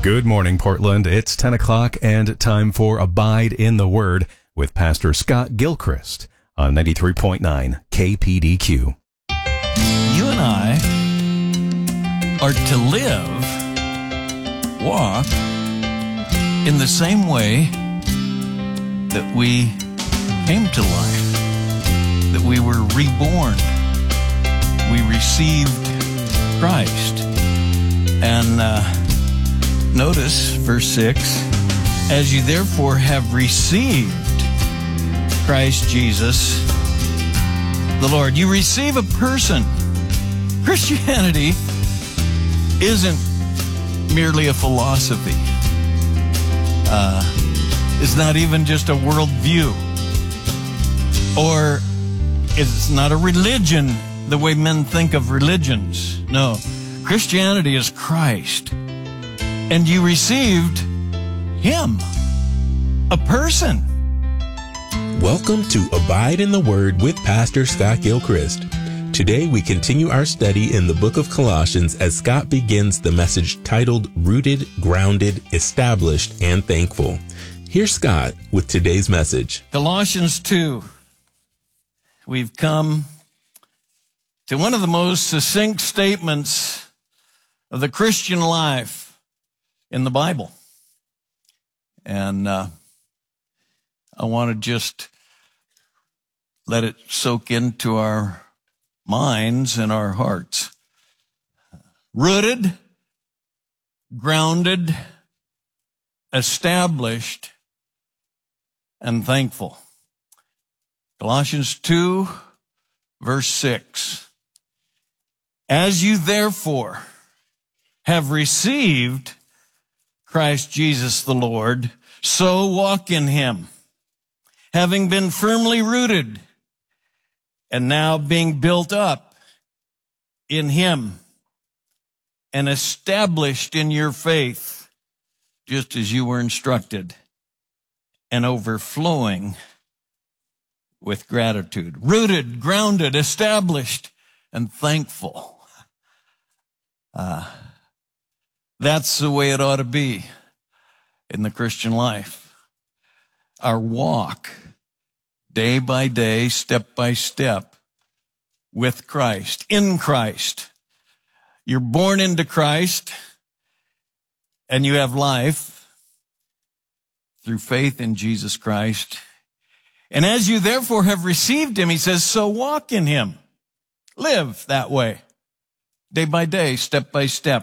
Good morning, Portland. It's 10 o'clock and time for Abide in the Word with Pastor Scott Gilchrist on 93.9 KPDQ. You and I are to live, walk in the same way that we came to life, that we were reborn. We received Christ. And notice verse 6, as you therefore have received Christ Jesus, the Lord. You receive a person. Christianity isn't merely a philosophy. It's not even just a worldview. Or it's not a religion the way men think of religions. No. Christianity is Christ. And you received Him, a person. Welcome to Abide in the Word with Pastor Scott Gilchrist. Today we continue our study in the book of Colossians as Scott begins the message titled Rooted, Grounded, Established, and Thankful. Here's Scott with today's message. Colossians 2. We've come to one of the most succinct statements of the Christian life in the Bible. And I want to just let it soak into our minds and our hearts. Rooted, grounded, established, and thankful. Colossians 2, verse 6. As you therefore have received Christ Jesus the Lord, so walk in Him, having been firmly rooted and now being built up in Him and established in your faith, just as you were instructed, and overflowing with gratitude. Rooted, grounded, established, and thankful. That's the way it ought to be in the Christian life. Our walk, day by day, step by step, with Christ, in Christ. You're born into Christ, and you have life through faith in Jesus Christ. And as you therefore have received Him, He says, so walk in Him. Live that way, day by day, step by step.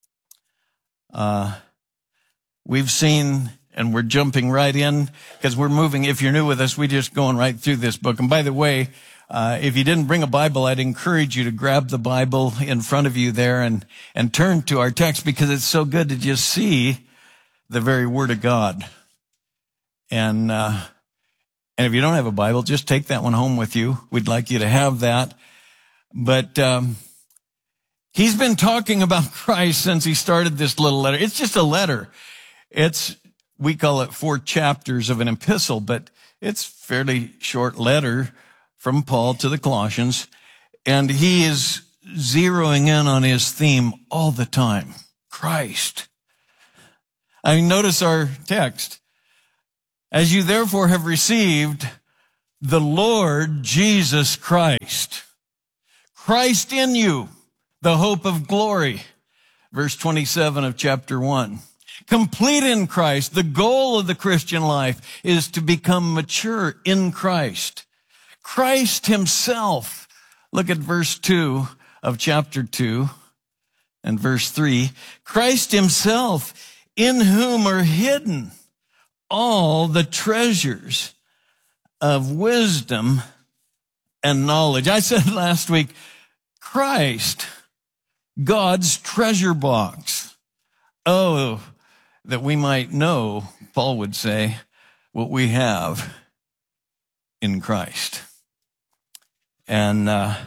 We've seen, and we're jumping right in because we're moving. If you're new with us, we're just going right through this book. And by the way, if you didn't bring a Bible, I'd encourage you to grab the Bible in front of you there and turn to our text, because it's so good to just see the very Word of God. And if you don't have a Bible, just take that one home with you. We'd like you to have that. But, he's been talking about Christ since he started this little letter. It's just a letter. We call it 4 chapters of an epistle, but it's a fairly short letter from Paul to the Colossians. And he is zeroing in on his theme all the time. Christ. I mean, notice our text. As you therefore have received the Lord Jesus Christ. Christ in you, the hope of glory. Verse 27 of chapter 1. Complete in Christ. The goal of the Christian life is to become mature in Christ. Christ Himself. Look at verse 2 of chapter 2 and verse 3. Christ Himself, in whom are hidden all the treasures of wisdom and knowledge. I said last week, Christ, God's treasure box. Oh, that we might know, Paul would say, what we have in Christ. And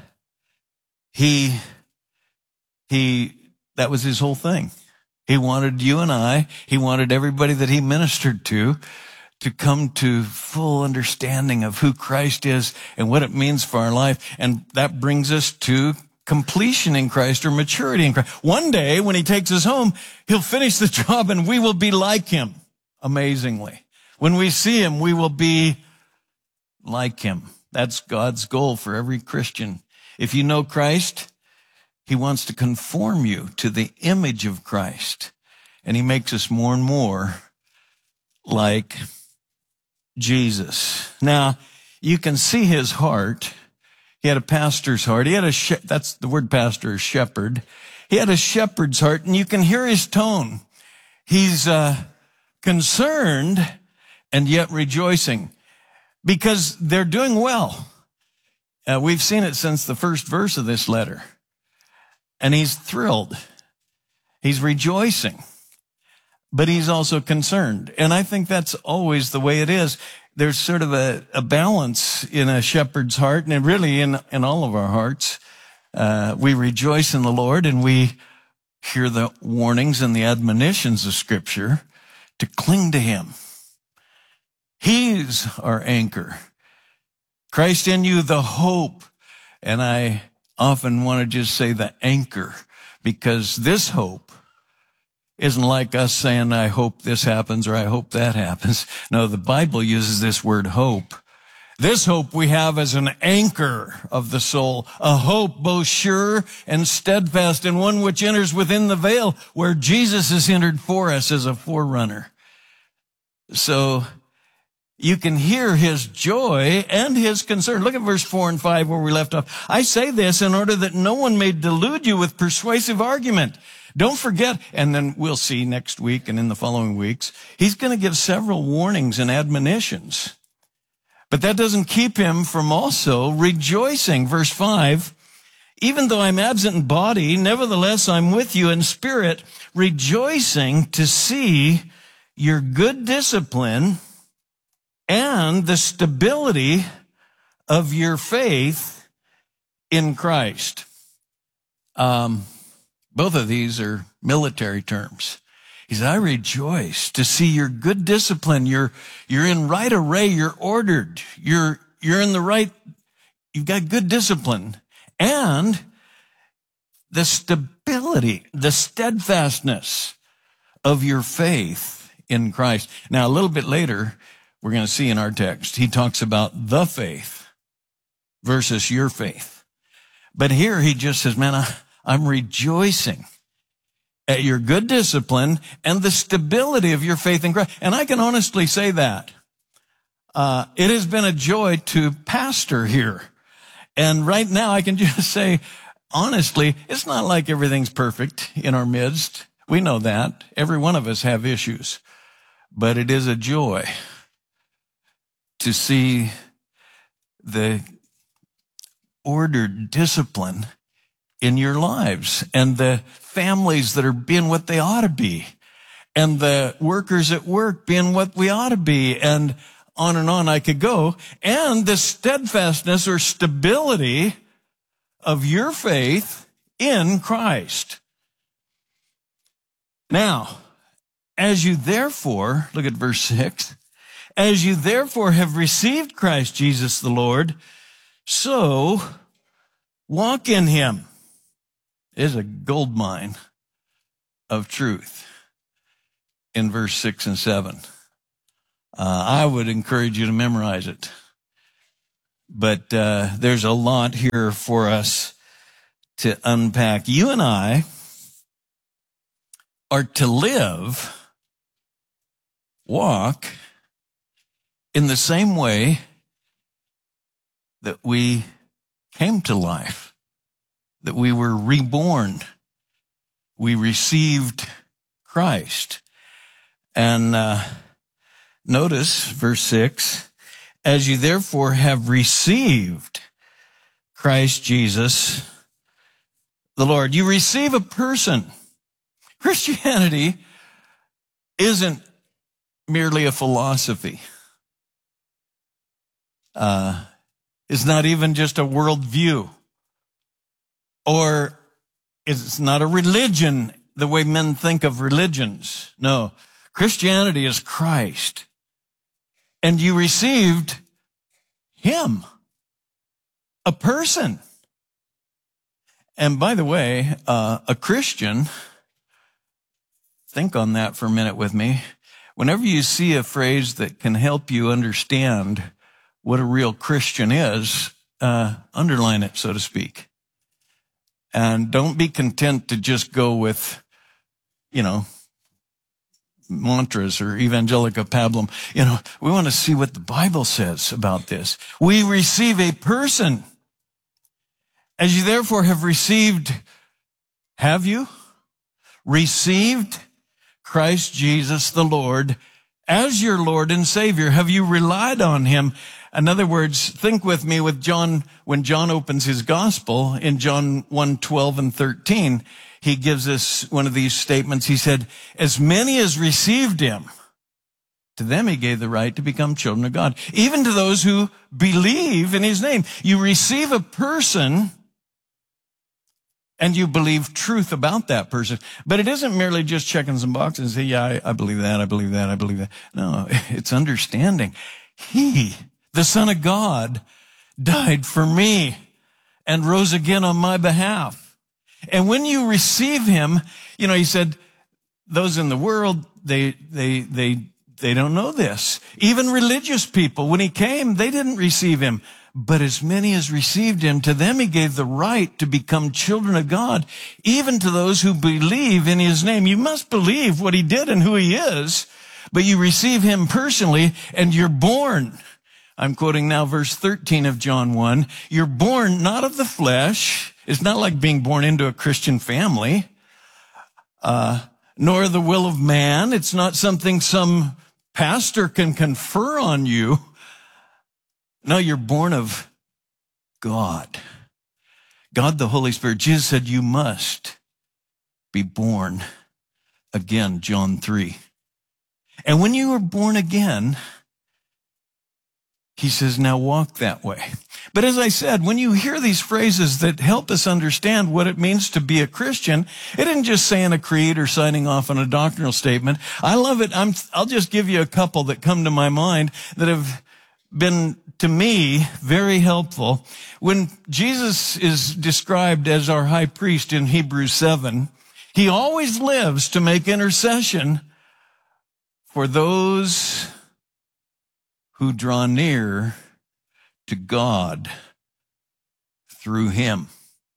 he that was his whole thing. He wanted you and I, he wanted everybody that he ministered to come to full understanding of who Christ is and what it means for our life. And that brings us to completion in Christ or maturity in Christ. One day when he takes us home, he'll finish the job and we will be like him. Amazingly. When we see him, we will be like him. That's God's goal for every Christian. If you know Christ, he wants to conform you to the image of Christ. And he makes us more and more like Jesus. Now, you can see his heart. He had a pastor's heart. He had that's the word pastor, shepherd. He had a shepherd's heart, and you can hear his tone. He's concerned and yet rejoicing because they're doing well. We've seen it since the first verse of this letter. And he's thrilled. He's rejoicing. But he's also concerned. And I think that's always the way it is. There's sort of a balance in a shepherd's heart, and really in all of our hearts. We rejoice in the Lord, and we hear the warnings and the admonitions of Scripture to cling to him. He's our anchor. Christ in you, the hope. And I often want to just say the anchor, because this hope isn't like us saying, I hope this happens or I hope that happens. No, the Bible uses this word hope. This hope we have as an anchor of the soul, a hope both sure and steadfast, and one which enters within the veil where Jesus has entered for us as a forerunner. So you can hear his joy and his concern. Look at verse 4 and 5 where we left off. I say this in order that no one may delude you with persuasive argument. Don't forget, and then we'll see next week and in the following weeks, he's going to give several warnings and admonitions. But that doesn't keep him from also rejoicing. Verse 5, even though I'm absent in body, nevertheless I'm with you in spirit, rejoicing to see your good discipline and the stability of your faith in Christ. Both of these are military terms. He said, I rejoice to see your good discipline. You're in right array. You're ordered. You're in the right, you've got good discipline. And the stability, the steadfastness of your faith in Christ. Now, a little bit later, we're going to see in our text, he talks about the faith versus your faith. But here he just says, man, I'm rejoicing at your good discipline and the stability of your faith in Christ. And I can honestly say that. It has been a joy to pastor here. And right now I can just say, honestly, it's not like everything's perfect in our midst. We know that. Every one of us have issues. But it is a joy to see the ordered discipline in your lives and the families that are being what they ought to be and the workers at work being what we ought to be, and on I could go, and the steadfastness or stability of your faith in Christ. Now, as you therefore, look at verse 6, as you therefore have received Christ Jesus the Lord, so walk in him. Is a gold mine of truth in verse 6 and 7. I would encourage you to memorize it. But there's a lot here for us to unpack. You and I are to live, walk in the same way that we came to life. That we were reborn. We received Christ. And notice verse 6, as you therefore have received Christ Jesus, the Lord. You receive a person. Christianity isn't merely a philosophy. It's not even just a worldview. Or it's not a religion the way men think of religions. No, Christianity is Christ. And you received him, a person. And by the way, a Christian, think on that for a minute with me. Whenever you see a phrase that can help you understand what a real Christian is, underline it, so to speak. And don't be content to just go with, mantras or Evangelica Pablum. We want to see what the Bible says about this. We receive a person. As you therefore have received, have you received Christ Jesus the Lord as your Lord and Savior? Have you relied on him? In other words, think with me with John, when John opens his gospel in John 1:12 and 13, he gives us one of these statements. He said, as many as received him, to them he gave the right to become children of God, even to those who believe in his name. You receive a person and you believe truth about that person. But it isn't merely just checking some boxes and say, yeah, I believe that, I believe that, I believe that. No, it's understanding. He, the Son of God, died for me and rose again on my behalf. And when you receive him, he said, those in the world, they don't know this. Even religious people, when he came, they didn't receive him. But as many as received him, to them he gave the right to become children of God, even to those who believe in his name. You must believe what he did and who he is, but you receive him personally and you're born. I'm quoting now verse 13 of John 1. You're born not of the flesh. It's not like being born into a Christian family, nor the will of man. It's not something some pastor can confer on you. No, you're born of God. God, the Holy Spirit. Jesus said you must be born again, John 3. And when you are born again, he says, now walk that way. But as I said, when you hear these phrases that help us understand what it means to be a Christian, it isn't just saying a creed or signing off on a doctrinal statement. I love it. I'll just give you a couple that come to my mind that have been, to me, very helpful. When Jesus is described as our high priest in Hebrews 7, he always lives to make intercession for those who draw near to God through him.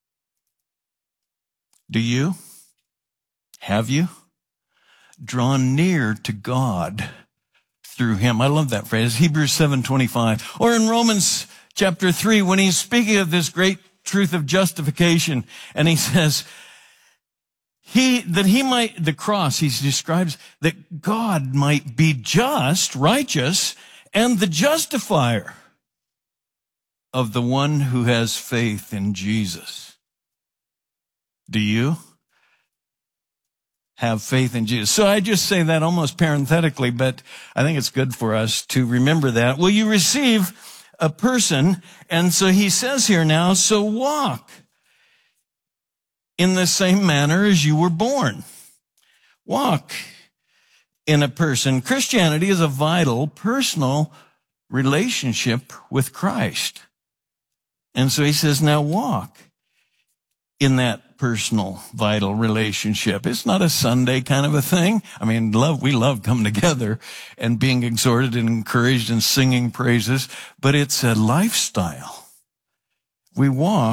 Do you? Have you drawn near to God through him? I love that phrase, Hebrews 7:25. Or in Romans chapter 3, when he's speaking of this great truth of justification, and he says, the cross, he describes that God might be just, righteous, and the justifier of the one who has faith in Jesus. Do you have faith in Jesus? So I just say that almost parenthetically, but I think it's good for us to remember that. Well, you receive a person, and so he says here now, so walk in the same manner as you were born. Walk in a person. Christianity is a vital, personal relationship with Christ. And so he says, now walk in that personal, vital relationship. It's not a Sunday kind of a thing. I mean, we love coming together and being exhorted and encouraged and singing praises, but it's a lifestyle. We walk